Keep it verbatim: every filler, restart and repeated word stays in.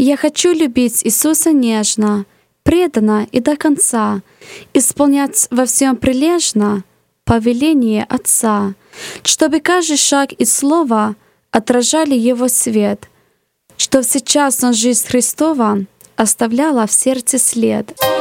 Я хочу любить Иисуса нежно, преданно и до конца, исполнять во всем прилежно повеление Отца, чтобы каждый шаг и слово отражали Его свет, что всечасно жизнь Христова оставляла в сердце след.